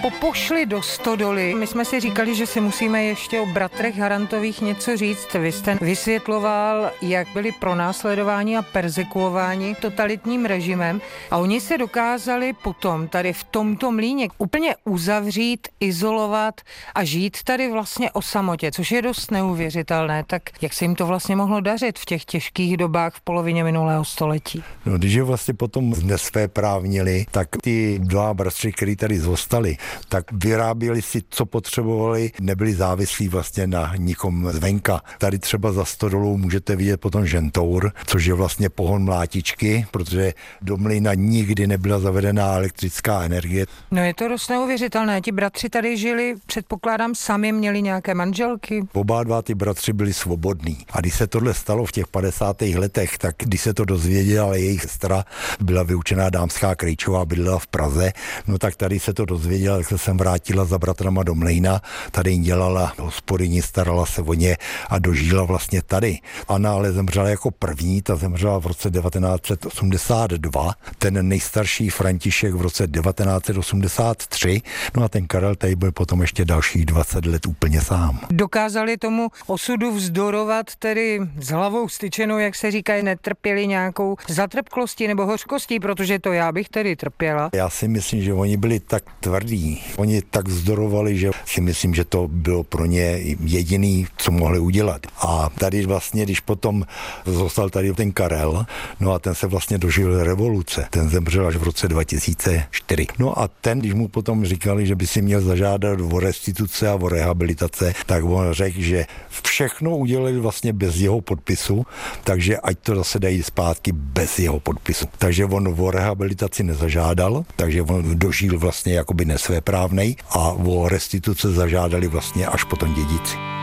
popošli do stodoly. My jsme si říkali, že si musíme ještě o bratrech Harantových něco říct. Vy jste vysvětloval, jak byli pronásledováni a perzekuováni totalitním režimem a oni se dokázali potom tady v tomto mlýně úplně uzavřít, izolovat a žít tady vlastně o samotě, což je dost neuvěřitelné. Tak jak se jim to vlastně mohlo dařit v těch těžkých dobách v polovině minulého století? No, když je vlastně potom nesvéprávnili, tak ty dva bratři, kteří tady zůstali, tak vyráběli si, co potřebovali, nebyli závislí vlastně na nikom zvenka. Tady třeba za stodolou můžete vidět potom žentour, což je vlastně pohon mlátičky, protože do mlýna nikdy nebyla zavedená elektrická energie. No je to dost neuvěřitelné. Ti bratři tady žili, předpokládám, sami měli nějaké manželky. Oba dva ty bratři byli svobodní. A když se tohle stalo v těch 50. letech, tak když se to dozvěděla jejich sestra, byla vyučená dámská krejčová, bydlela v Praze, no tak tady se to dozvěděla, tak se sem vrátila za bratrama do mlejna, tady jim dělala hospodyni, starala se o ně a dožila vlastně tady. Anna ale zemřela jako první, ta zemřela v roce 1982, ten nejstarší František v roce 1983, no a ten Karel tady byl potom ještě dalších 20 let úplně sám. Dokázali tomu osudu vzdorovat tedy s hlavou styčenou, jak se říká, netrpěli nějakou zatrpklostí nebo hořkostí, protože to já bych tedy trpěla. Já si myslím, že oni byli tak tvrdí, oni tak vzdorovali, že si myslím, že to bylo pro ně jediný, co mohli udělat. A tady vlastně, když potom zostal tady ten Karel, no a ten se vlastně dožil revoluce, ten zemřel až v roce 2004. No a ten, když mu potom říkali, že by si měl zažádat o restituce a o rehabilitace, tak on řekl, že všechno udělali vlastně bez jeho podpisu, takže ať to zase dají zpátky bez jeho podpisu. Takže on o rehabilitaci nezažádal, takže on dožil vlastně jakoby nesvéprávnej a o restituce zažádali vlastně až potom dědici.